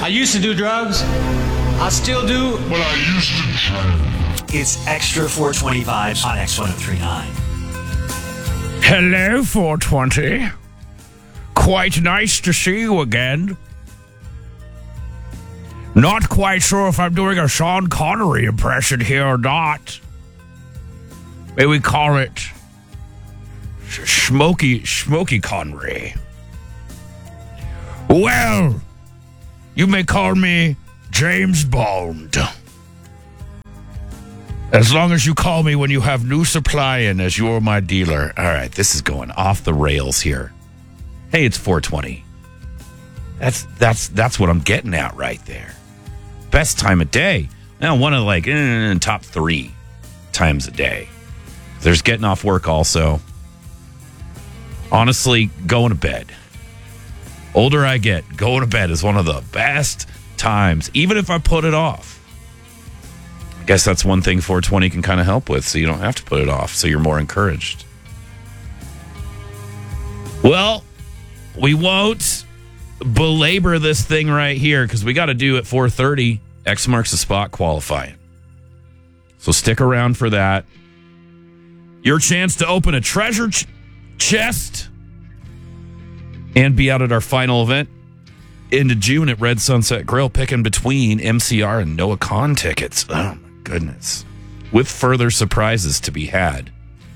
I used to do drugs. I still do. But I used to drink. It's Extra 420 Vibes on X1039. Hello, 420. Quite nice to see you again. Not quite sure if I'm doing a Sean Connery impression here or not. Maybe we call it Smoky Connery. Well, you may call me James Bond. As long as you call me when you have new supply in, as you're my dealer. All right, this is going off the rails here. Hey, it's 420. That's what I'm getting at right there. Best time of day. Now, one of top 3 times a day. There's getting off work also. Honestly, going to bed. Older I get, going to bed is one of the best times, even if I put it off. I guess that's one thing 420 can kind of help with, so you don't have to put it off, so you're more encouraged. Well, we won't belabor this thing right here because we got to do at 4:30 X marks the spot qualifying. So stick around for that. Your chance to open a treasure chest and be out at our final event into June at Red Sunset Grill, picking between MCR and Noah Kahn tickets. Oh, my goodness. With further surprises to be had.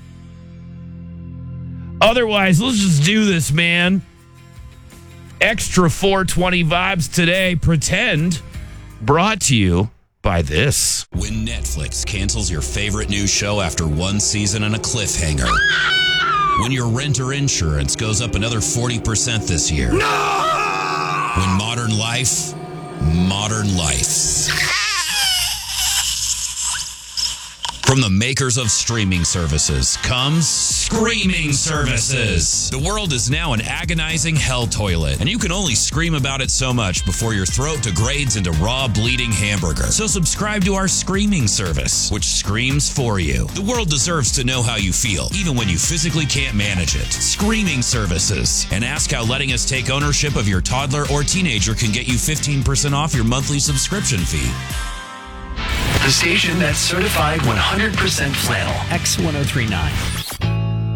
Otherwise, let's just do this, man. Extra 420 Vibes today. Pretend. Brought to you by this. When Netflix cancels your favorite new show after one season and a cliffhanger. When your renter insurance goes up another 40% this year. No! When modern life. From the makers of streaming services comes Screaming Services. The world is now an agonizing hell toilet, and you can only scream about it so much before your throat degrades into raw, bleeding hamburger. So subscribe to our Screaming Service, which screams for you. The world deserves to know how you feel, even when you physically can't manage it. Screaming Services. And ask how letting us take ownership of your toddler or teenager can get you 15% off your monthly subscription fee. The station that's certified 100% flannel. X1039.